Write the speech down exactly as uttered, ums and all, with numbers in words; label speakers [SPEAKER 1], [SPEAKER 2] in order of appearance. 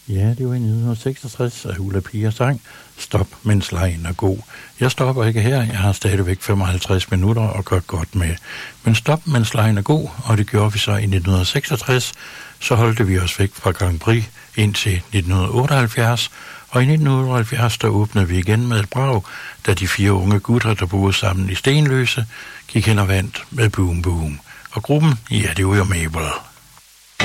[SPEAKER 1] Ja, det var i nitten seksogtres, at Ulla Pia sang Stop, mens lejen er god. Jeg stopper ikke her, jeg har stadigvæk femoghalvtreds minutter og gør godt med. Men stop, mens lejen er god, og det gjorde vi så i nitten seksogtres. Så holdte vi os væk fra Grand Prix indtil nitten otteoghalvfjerds, og i nitten otteoghalvfjerds der åbnede vi igen med et brag, da de fire unge gutter, der boede sammen i Stenløse, gik hen og vandt med Boom Boom. Og gruppen, ja, det var jo Mabel.